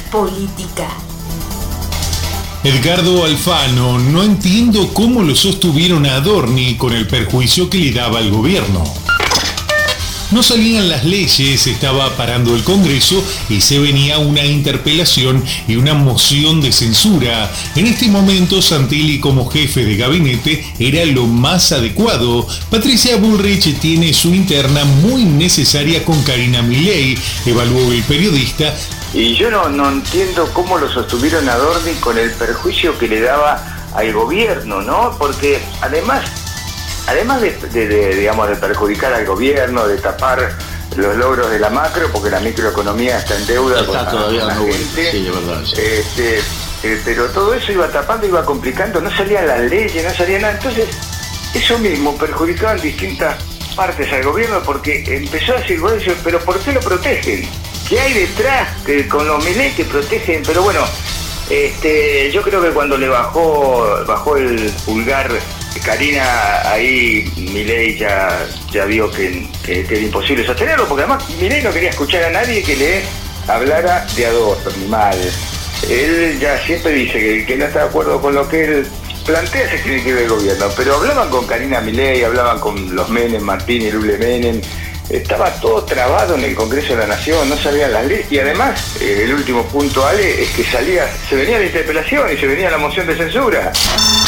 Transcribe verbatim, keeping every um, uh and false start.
política. Edgardo Alfano: no entiendo cómo lo sostuvieron a Adorni con el perjuicio que le daba al gobierno. No salían las leyes, estaba parando el Congreso y se venía una interpelación y una moción de censura. En este momento Santilli como jefe de gabinete era lo más adecuado. Patricia Bullrich tiene su interna muy necesaria con Karina Milei, evaluó el periodista. Y yo no, no entiendo cómo lo sostuvieron a Adorni con el perjuicio que le daba al gobierno, ¿no? Porque además... Además de, de, de, digamos, de perjudicar al gobierno, de tapar los logros de la macro, porque la microeconomía está en deuda está con todavía la no, gente, sí, de verdad, sí. este, eh, pero todo eso iba tapando, iba complicando, no salían las leyes, no salía nada. Entonces, eso mismo perjudicaba en distintas partes al gobierno, porque empezó a decir, bueno, pero ¿por qué lo protegen? ¿Qué hay detrás que, con los Milei que protegen? Pero bueno, este, yo creo que cuando le bajó, bajó el pulgar Karina, ahí Milei ya, ya vio que, que, que era imposible sostenerlo, porque además Milei no quería escuchar a nadie que le hablara de Adorni mal. Él ya siempre dice que, que no está de acuerdo con lo que él plantea, se tiene que ver el gobierno, pero hablaban con Karina Milei, hablaban con los Menem, Martín y Lule Menem, estaba todo trabado en el Congreso de la Nación, no salían las leyes, y además, eh, el último punto, Ale, es que salía, se venía la interpelación y se venía la moción de censura.